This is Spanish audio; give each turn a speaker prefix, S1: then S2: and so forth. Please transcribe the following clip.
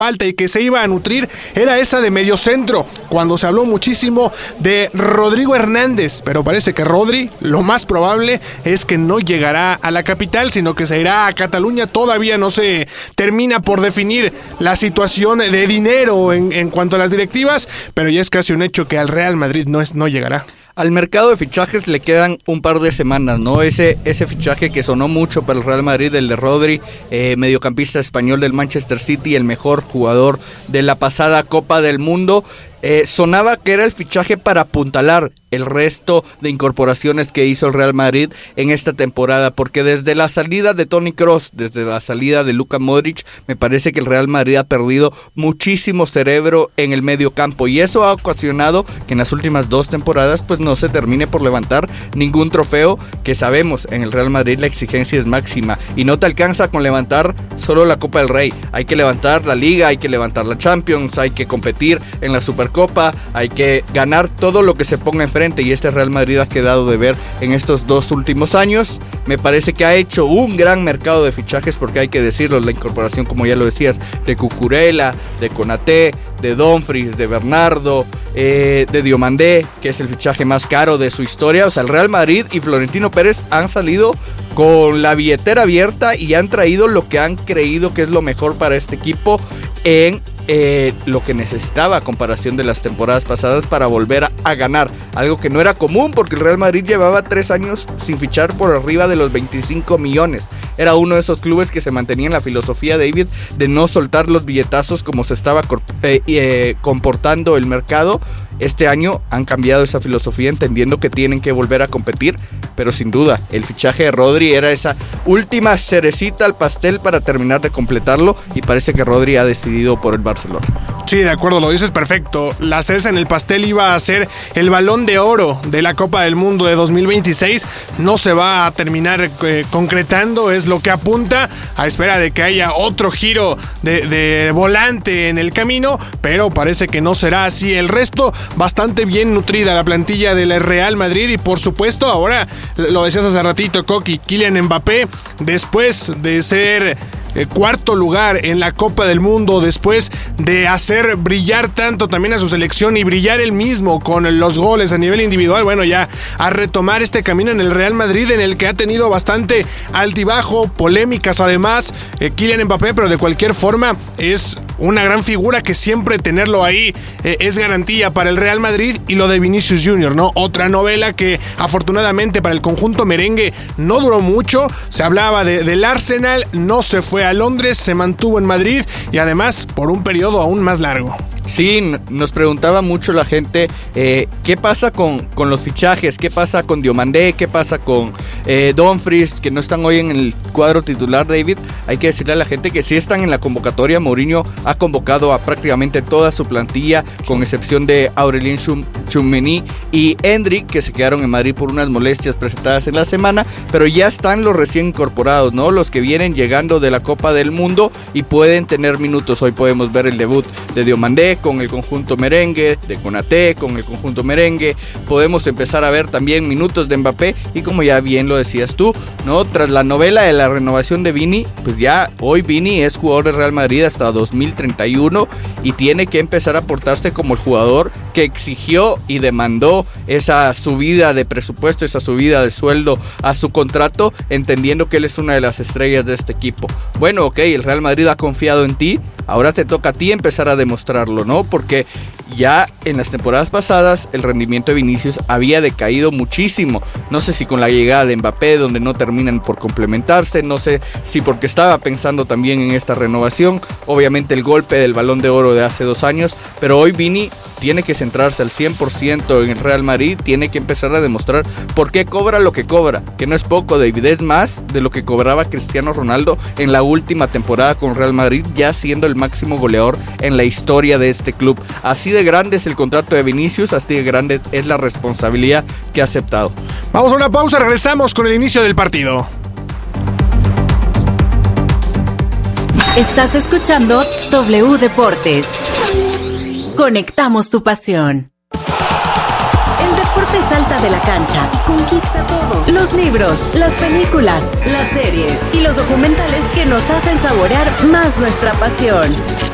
S1: falta y que se iba a nutrir era esa de mediocentro, cuando se habló muchísimo de Rodrigo Hernández, pero parece que Rodri, lo más probable es que no llegará a la capital, sino que se irá a Cataluña. Todavía no se termina por definir la situación de dinero en cuanto a las directivas, pero ya es casi un hecho que al Real Madrid no llegará.
S2: Al mercado de fichajes le quedan un par de semanas, ¿no? Ese fichaje que sonó mucho para el Real Madrid, el de Rodri, mediocampista español del Manchester City, el mejor jugador de la pasada Copa del Mundo. Sonaba que era el fichaje para apuntalar el resto de incorporaciones que hizo el Real Madrid en esta temporada, porque desde la salida de Toni Kroos, desde la salida de Luka Modric, me parece que el Real Madrid ha perdido muchísimo cerebro en el medio campo, y eso ha ocasionado que en las últimas 2 temporadas pues no se termine por levantar ningún trofeo, que sabemos en el Real Madrid la exigencia es máxima y no te alcanza con levantar solo la Copa del Rey, hay que levantar la Liga, hay que levantar la Champions, hay que competir en la Supercopa, hay que ganar todo lo que se ponga enfrente, y este Real Madrid ha quedado de ver en estos 2 últimos años. Me parece que ha hecho un gran mercado de fichajes, porque hay que decirlo, la incorporación, como ya lo decías, de Cucurella, de Konaté, de Dumfries, de Bernardo, de Diomandé, que es el fichaje más caro de su historia. O sea, el Real Madrid y Florentino Pérez han salido con la billetera abierta y han traído lo que han creído que es lo mejor para este equipo en lo que necesitaba a comparación de las temporadas pasadas para volver a ganar, algo que no era común porque el Real Madrid llevaba 3 años sin fichar por arriba de los 25 millones. Era uno de esos clubes que se mantenía en la filosofía, David, de no soltar los billetazos como se estaba comportando el mercado. Este año han cambiado esa filosofía, entendiendo que tienen que volver a competir, pero sin duda el fichaje de Rodri era esa última cerecita al pastel para terminar de completarlo, y parece que Rodri ha decidido por el Barcelona.
S1: Sí, de acuerdo, lo dices perfecto. La cereza en el pastel iba a ser el Balón de Oro de la Copa del Mundo de 2026. No se va a terminar concretando, es lo que apunta, a espera de que haya otro giro de volante en el camino, pero parece que no será así. El resto, bastante bien nutrida la plantilla del Real Madrid, y por supuesto, ahora, lo decías hace ratito, Coqui, Kylian Mbappé, después de ser cuarto lugar en la Copa del Mundo, después de hacer brillar tanto también a su selección y brillar él mismo con los goles a nivel individual, bueno, ya a retomar este camino en el Real Madrid, en el que ha tenido bastante altibajo, polémicas además, Kylian Mbappé, pero de cualquier forma es una gran figura que siempre tenerlo ahí es garantía para el Real Madrid. Y lo de Vinicius Junior, ¿no? Otra novela que afortunadamente para el conjunto merengue no duró mucho. Se hablaba del Arsenal, no se fue a Londres, se mantuvo en Madrid, y además por un periodo aún más largo.
S2: Sí, nos preguntaba mucho la gente qué pasa con los fichajes, qué pasa con Diomandé, qué pasa con Dumfries, que no están hoy en el cuadro titular, David. Hay que decirle a la gente que sí están en la convocatoria. Mourinho ha convocado a prácticamente toda su plantilla, con excepción de Aurelien Tchouameni y Endrick, que se quedaron en Madrid por unas molestias presentadas en la semana, pero ya están los recién incorporados, ¿no? Los que vienen llegando de la Copa del Mundo y pueden tener minutos. Hoy podemos ver el debut de Diomandé con el conjunto merengue, de Konaté con el conjunto merengue. Podemos empezar a ver también minutos de Mbappé, y como ya bien lo decías tú, ¿no? Tras la novela de la renovación de Vini, pues ya hoy Vini es jugador de Real Madrid hasta 2031 y tiene que empezar a portarse como el jugador que exigió y demandó esa subida de presupuesto, esa subida de sueldo a su contrato, entendiendo que él es una de las estrellas de este equipo. Bueno, ok, el Real Madrid ha confiado en ti, ahora te toca a ti empezar a demostrarlo, ¿no? Porque ya en las temporadas pasadas el rendimiento de Vinicius había decaído muchísimo. No sé si con la llegada de Mbappé, donde no terminan por complementarse, no sé si porque estaba pensando también en esta renovación, obviamente el golpe del Balón de Oro de hace 2 años, pero hoy Vini tiene que centrarse al 100% en el Real Madrid, tiene que empezar a demostrar por qué cobra lo que cobra, que no es poco, David, es más de lo que cobraba Cristiano Ronaldo en la última temporada con Real Madrid, ya siendo el máximo goleador en la historia de este club. Así de grande es el contrato de Vinicius, así de grande es la responsabilidad que ha aceptado.
S1: Vamos a una pausa, regresamos con el inicio del partido.
S3: Estás escuchando W Deportes. Conectamos tu pasión. El deporte salta de la cancha y conquista todo. Los libros, las películas, las series y los documentales que nos hacen saborear más nuestra pasión.